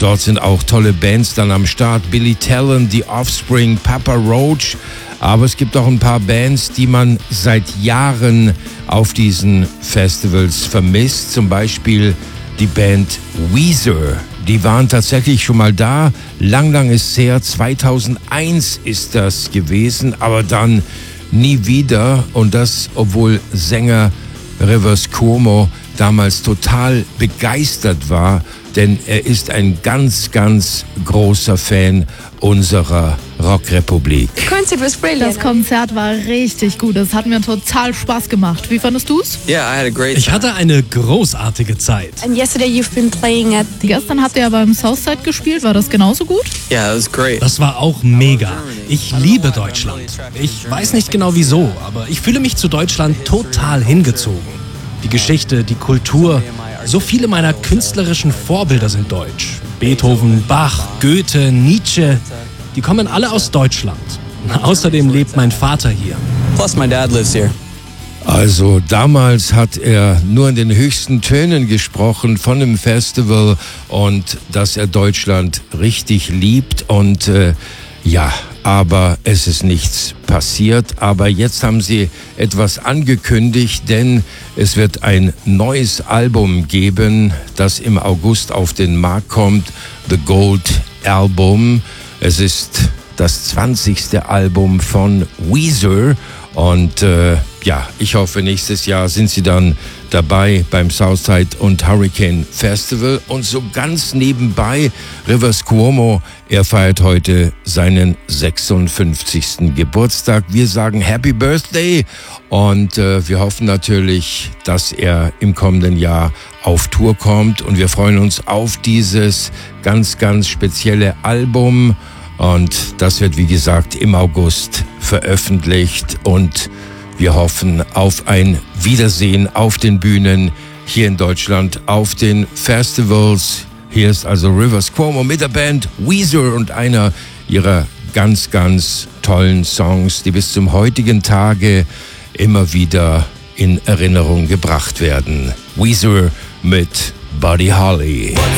Dort sind auch tolle Bands dann am Start. Billy Talent, The Offspring, Papa Roach. Aber es gibt auch ein paar Bands, die man seit Jahren auf diesen Festivals vermisst. Zum Beispiel die Band Weezer. Die waren tatsächlich schon mal da. Lang ist es her. 2001 ist das gewesen. Aber dann nie wieder. Und das, obwohl Sänger Rivers Cuomo damals total begeistert war, denn er ist ein ganz großer Fan unserer Rockrepublik. Das Konzert war richtig gut. Es hat mir total Spaß gemacht. Wie fandest du's? Ich hatte eine großartige Zeit. Gestern habt ihr ja beim Southside gespielt. War das genauso gut? Das war auch mega. Ich liebe Deutschland. Ich weiß nicht genau wieso, aber ich fühle mich zu Deutschland total hingezogen. Die Geschichte, die Kultur, so viele meiner künstlerischen Vorbilder sind deutsch. Beethoven, Bach, Goethe, Nietzsche, die kommen alle aus Deutschland. Außerdem lebt mein Vater hier. Plus my dad lives here. Also damals hat er nur in den höchsten Tönen gesprochen von dem Festival und dass er Deutschland richtig liebt und aber es ist nichts passiert. Aber jetzt haben sie etwas angekündigt, denn es wird ein neues Album geben, das im August auf den Markt kommt. The Gold Album. Es ist das 20. Album von Weezer. Und ich hoffe, nächstes Jahr sind sie dann dabei beim Southside und Hurricane Festival. Und so ganz nebenbei, Rivers Cuomo, er feiert heute seinen 56. Geburtstag. Wir sagen Happy Birthday und wir hoffen natürlich, dass er im kommenden Jahr auf Tour kommt. Und wir freuen uns auf dieses ganz spezielle Album. Und das wird, wie gesagt, im August veröffentlicht und wir hoffen auf ein Wiedersehen auf den Bühnen hier in Deutschland, auf den Festivals. Hier ist also Rivers Cuomo mit der Band Weezer und einer ihrer ganz tollen Songs, die bis zum heutigen Tage immer wieder in Erinnerung gebracht werden. Weezer mit Buddy Holly.